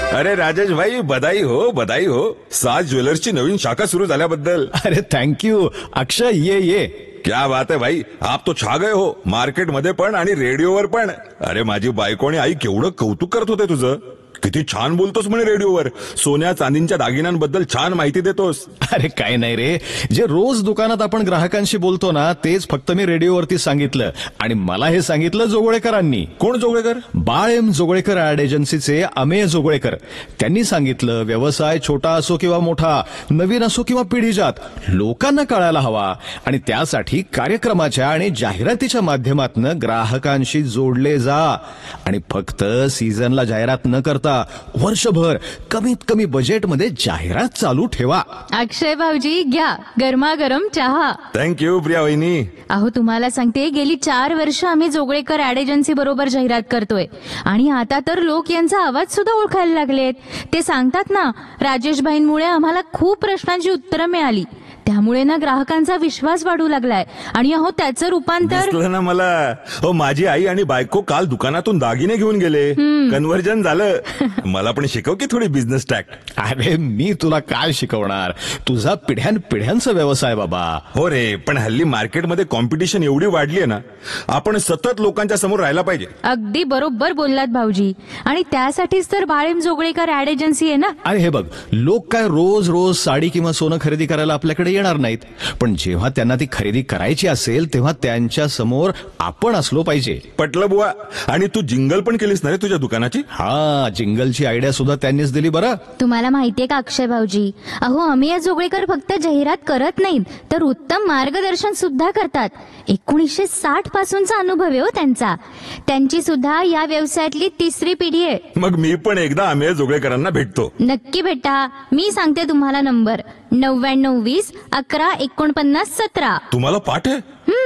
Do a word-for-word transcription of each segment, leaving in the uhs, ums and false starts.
अरे राजेश भाई, बधाई हो बधाई हो. साज ज्वेलर्सची नवीन शाखा सुरू झाल्याबद्दल. अरे थँक्यू अक्षय, ये ये. क्या बात है भाई, आप तो छा गए हो मार्केटमध्ये पण आणि रेडिओवर पण. अरे माझी बायको आणि आई केवढं कौतुक करत होते तुझं. किती छान बोलतोस म्हणे रेडिओवर. सोन्या चांदींच्या दागिन्यांबद्दल छान माहिती देतोस. अरे काय नाही रे, जे रोज दुकानात आपण ग्राहकांशी बोलतो ना तेच फक्त मी रेडिओवरती सांगितलं. आणि मला हे सांगितलं जोगळेकरांनी. कोण जोगळेकर? बाळ एम जोगळेकर ऍड एजन्सीचे अमेय जोगळेकर. त्यांनी सांगितलं व्यवसाय छोटा असो किंवा मोठा, नवीन असो किंवा पिढीजात, लोकांना कळायला हवा आणि त्यासाठी कार्यक्रमाच्या आणि जाहिरातीच्या माध्यमातून ग्राहकांशी जोडले जा. आणि फक्त सीझनला जाहिरात न करता वर्षभर कमीत कमी बजेटमध्ये जाहिरात चालू ठेवा. अक्षय भाऊजी घ्या गरमागरम चहा. थँक्यू प्रिया वहिनी. अहो तुम्हाला सांगते, गेली चार वर्ष आम्ही जोगळेकर ऍड एजन्सी बरोबर जाहिरात करतोय आणि आता तर लोक यांचा आवाज सुद्धा ओळखायला लागलेत. ते सांगतात ना, राजेश भाईंमुळे आम्हाला खूप प्रश्नांची उत्तरं मिळाली, त्यामुळे ना ग्राहकांचा विश्वास वाढू लागलाय. आणि अहो त्याचं रूपांतर दिसलं ना मला. हो, माझी आई आणि बायको काल दुकानातून दागिने घेऊन गेले. कन्व्हर्जन झालं. मला पण शिकव की थोडी बिझनेस टॅक्ट. अरे मी तुला काय शिकवणार, तुझा पिढ्यानपिढ्यांचा व्यवसाय बाबा. हो रे, पण हल्ली मार्केटमध्ये कॉम्पिटिशन एवढी वाढली आहे ना, आपण सतत लोकांच्या समोर राहायला पाहिजे. अगदी बरोबर बोललात भाऊजी. आणि त्यासाठीच तर बाळेम जोगळेकर ऍड एजन्सी आहे ना. अरे हे बघ, लोक काय रोज रोज साडी किंवा सोनं खरेदी करायला आपल्याकडे येणार नाहीत, पण जेव्हा त्यांना ती खरेदी करायची असेल तेव्हा त्यांच्या समोर आपण असलो पाहिजे. पटलं बुवा. आणि तू जिंगल पण केलीस ना रे तुझ्या दुकानाची? हा, जिंगलची आयडिया सुद्धा त्यांनीच दिली बरं. तुम्हाला माहितीये का अक्षय भाऊजी, अहो अमेय जोगळेकर फक्त जाहिरात करत नाहीत तर उत्तम मार्गदर्शन सुद्धा करतात. एकोणीसशे साठ पासूनचा अनुभव आहे हो त्यांचा. त्यांची सुद्धा या व्यवसायातली तिसरी पिढी आहे. मग मी पण एकदा अमेय जोगळेकरांना भेटतो. नक्की भेटा. मी सांगते तुम्हाला नंबर नव्याण्णव वीस अकरा एकोणपन्नास सतरा. तुम्हाला पाठ आहे?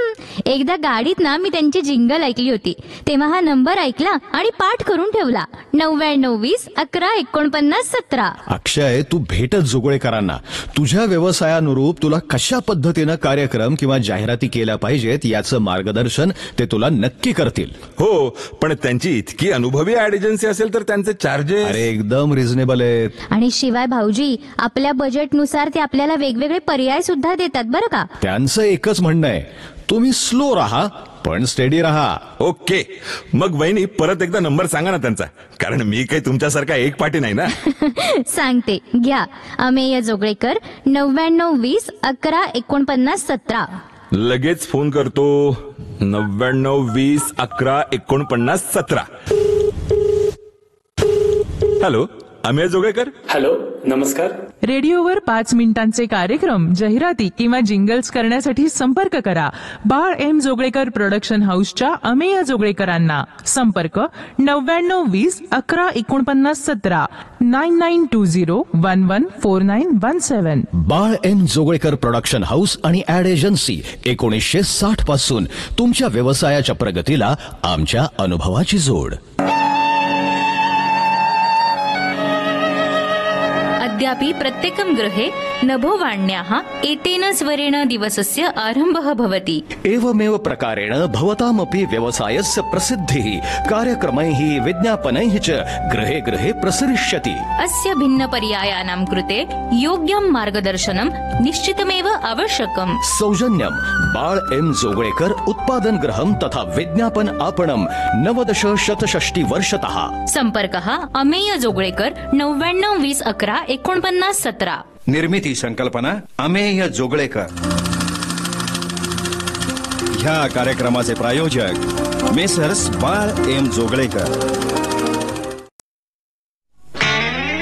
एकदा गाडीत ना मी त्यांची जिंगल ऐकली होती, तेव्हा हा नंबर ऐकला आणि पाठ करून ठेवला. नव्याण्णव वीस अकरा एकोणपन्नास सतरा. अक्षय, तू भेटत जोगळेकरांना. तुझ्या व्यवसायानुरूप तुला कशा पद्धतीनं कार्यक्रम किंवा जाहिराती केल्या पाहिजेत याचं मार्गदर्शन ते तुला नक्की करतील. हो, पण त्यांची इतकी अनुभवी ऍड एजन्सी असेल तर त्यांचे चार्जेस? अरे एकदम रिझनेबल आहेत. आणि शिवाय भाऊजी, आपल्या बजेटनुसार ते आपल्याला वेगवेगळे पर्याय सुद्धा देतात बरं का. त्यांचं एकच म्हणणं आहे, तुम्ही स्लो राहा पण स्टेडी राहा. ओके. मग वहिनी परत एकदा नंबर सांगा ना त्यांचा, कारण मी काही तुमच्यासारखा एक पाठी नाही ना. सांगते, घ्या. अमेय जोगळेकर नव्याण्णव वीस अकरा एकोणपन्नास सतरा. लगेच फोन करतो. नव्याण्णव वीस अकरा एकोणपन्नास सतरा. हॅलो, अमेय जोगळेकर. हॅलो, नमस्कार. रेडिओवर पाच मिनिटांचे कार्यक्रम, जाहिराती किंवा जिंगल्स करण्यासाठी संपर्क करा बाळ एम जोगळेकर प्रोडक्शन हाऊसच्या अमेय जोगळेकरांना. संपर्क नव्याण्णव वीस अकरा एकोणपन्नास सतरा. Nine nine to zero one one four nine one seven. Bal M Joglekar production house आणि ऍड एजन्सी, एकोणीसशे साठ पासून तुमच्या व्यवसायाच्या प्रगतीला आमच्या अनुभवाची जोड. अद्यापि प्रत्येकं गृहे नभोवाण्याः एतेन स्वरेण दिवसस्य आरम्भः भवति. एवमेव प्रकारेण भवतामपि व्यवसायस्य प्रसिद्धिः कार्यक्रमैः विज्ञापनैः च गृहे गृहे प्रसरिष्यति. अस्य भिन्नपर्यायानां कृते योग्यं मार्गदर्शनं निश्चितमेव आवश्यकम्. सौजन्यं बाळ एम जोगळेकर उत्पादन गृहं तथा विज्ञापन आपणं नवदश शतषष्टि वर्षतः. संपर्कः अमेय जोगळेकर नव्याण्णव वीस अकरा एकोणपन्नास सतरा. निर्मिती संकल्पना अमेय जोगळेकर. ह्या कार्यक्रमाचे प्रायोजक मेसर्स बाळ एम जोगळेकर.